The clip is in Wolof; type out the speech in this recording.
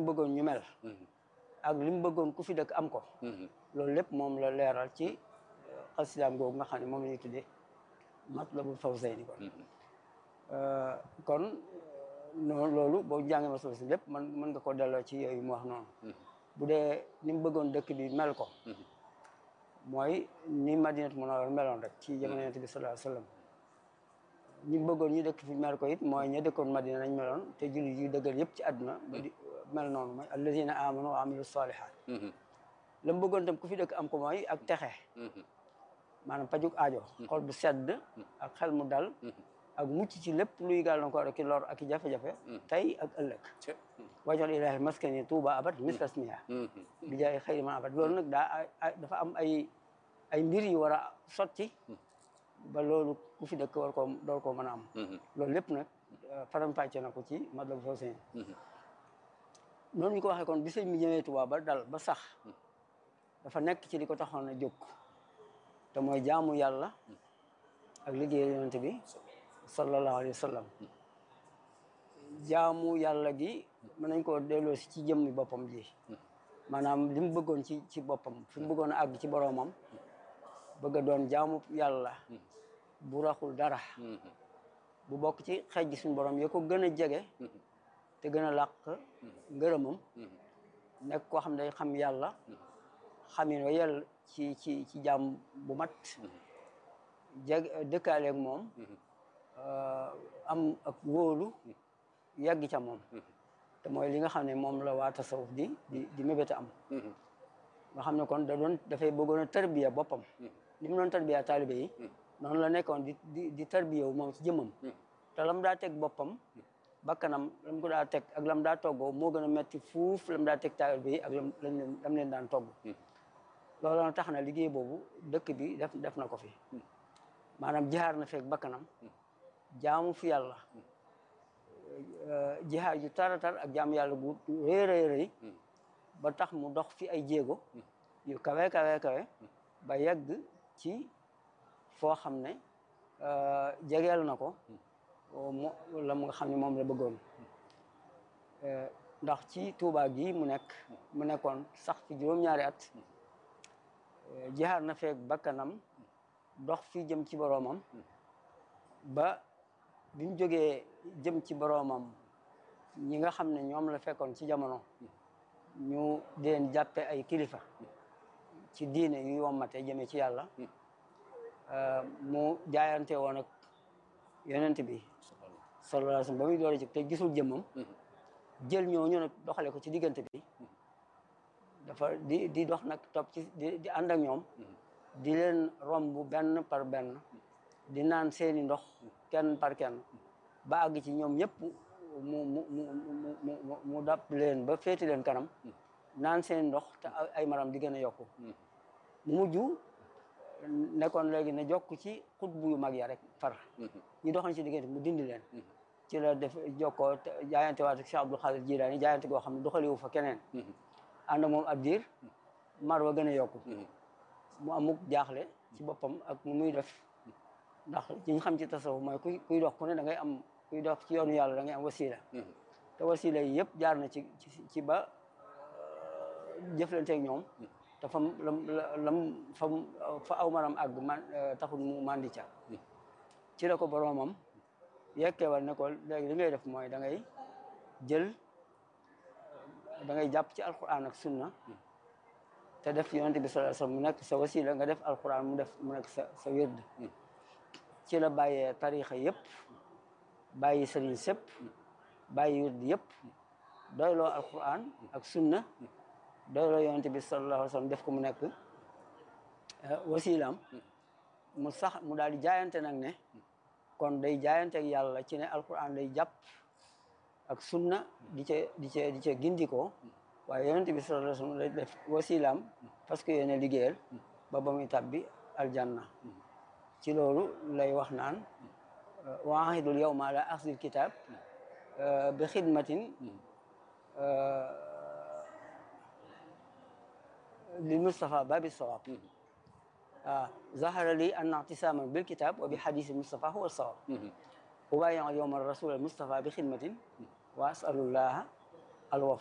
mu bëggoon ñu mel ak li mu bëggoon ku fi dëkk am ko loolu lépp moom la leeral ci xasidaam googu nga xam ne moom la ñuy tuddee Matlabul Fawzayni kon noonu loolu boo jàngee ma solo si lépp mën nga ko delloo ci yooyu mu wax noonu bu dee ni mu bëggoon dëkk bi mel ko mooy ni Madinatu Munawwara meloon rek ci jamono Yonent bi sallallahu alayhi wa sallam ñi bëggoon ñu dëkk fi mel ko it mooy ña dëkkoon Madina nañ meloon te jullit yu dëggal yëpp ci àdduna ba di mel noonu mooy allazina amanu wa amilu salihat la mu bëggoon tam ku fi dëkk am ko mooy ak texe maanaam pajuk aajo xol bu sedd ak xel mu dal ak mucc ci lépp luy gàllankoor ak i lor ak i jafe-jafe tey ak ëllëg wajal ilaahi maskani tuuba abad mislas miya bi jaay xëyri ma abad loolu nag dafa am ay mbir yu war a sotti ba loolu ku fi dëkk war koo door koo mën a am loolu lépp nag faram-fàcce na ko ci Matlabul Fawzayni noonu ñu ko waxee kon bi sëñ mi ñëwee Tuubaa ba dal ba sax dafa nekk ci li ko taxoon a jóg te mooy jaamu yàlla ak liggéey yonent bi sallallahu alayhi wa sallam jaamu yàlla gi mën nañ koo delloo si ci jëmmi boppam ji maanaam li mu bëggoon ci boppam fi mu bëggoon a àgg ci boroomam bëgg a doon jaamu yàlla bu raxul dara bu bokk ci xeej gi suñu borom ya ko gën a jege te gën a làq ngërëmam nekk koo xam day xam yàlla xamin wa yàlla ci jaam bu mat dëkkaaleeg moom am ak wóolu yàgg ca moom te mooy li nga xam ne moom la waa tasawuf di mébéta am nga xam ne kon dafay bëggoon a tarbiya boppam li mu doon tarbiya taalibe yi noonu la nekkoon di tarbiya wu moom ci jëmmam te lam daa teg boppam bakkanam lam ko daa teg ak lam daa toggoo moo gën a metti fuuf lam daa teg taalibe yi ak lam leen daan togg loolu tax na liggéey boobu dëkk bi def na ko fi maanaam jihaar na feek bakkanam jaamu fi yàlla jihaar ju taratar ak jaamu yàlla gu rëy ba tax mu dox fi ay jéego yu kawe ba yegg ci foo xam ne jegeel na ko la mu nga xam ne moom la bëggoon ndax ci Tuubaa gi mu nekkoon sax fi juróom-ñaari at jihaar na feek bakkanam dox fi jëm ci boroomam ba bi mu jógee jëm ci boroomam ñi nga xam ne ñoom la fekkoon ci jamono ñu di leen jàppe ay kilifa ci diine yuy wommate jëmee ci yàlla mu jaayante woon ak yonent bi sallallahu alayhi wasallam ba muy doole ci te gisul jëmmam jël ñooñu nag doxale ko ci diggante bi dafa di dox nag topp ci di ànd ak ñoom di leen romb benn par benn di naan seeni ndox kenn par kenn ba àgg ci ñoom ñëpp mu dàpp leen ba féeti leen kanam naan seeni ndox te ay maram di gën a yokku mu mujj nekkoon léegi ne jokk ci xutbu yu mag ya rek far ñi doxañ ci diggante mu dindi leen ci la def jokkoo jaayante waat ak Cheikh Abdul Xaadir Jilaani jaayante goo xam ne doxaliwu fa keneen ànd ak moom ab diir mar wa gën a yokku mu amuk jaaxle ci boppam ak mu muy def ndax ñu xam ci tasawuf mooy kuy dox ku ne da ngay am kuy dox ci yoonu yàlla da ngay am wasila te wasila yi yëpp jaar na ci ba jëflanteeg ñoom te fa aw maram àgg taxul mu mandi ca ci la ko boroomam yekkeewal ne ko léegi li ngay def mooy da ngay jàpp ci alquran ak sunna te def yonent bi sallallahu alayhi wasallam mu nekk sa wasila nga def alquran mu nekk sa wird ci la bàyyee tarixa yëpp bàyyi sëriñ sëpp bàyyi wird yëpp doyloo alquran ak sunna doyloo yonent bi sallallahu alayhi wasallam def ko mu nekk wasilaam mu daal di jaayante nag ne kon day jaayante ak yàlla ci ne alquran day jàpp ak sunna di ca gindikoo waaye yonent bi sallallahu alayhi wasallam day def wasilaam parce que yéene liggéeyal ba muy tàbbi aljanna ci loolu lay wax naan wa ahidul yawma ala axdil kitab bi xidmatin lil Mustafa babi sawab zahara li anna i'tisaman bil kitab wa bi hadisi Mustafa huwa sawab ubayi'u yawma rasul al Mustafa bi xidmatin wa as'alullaha al wafa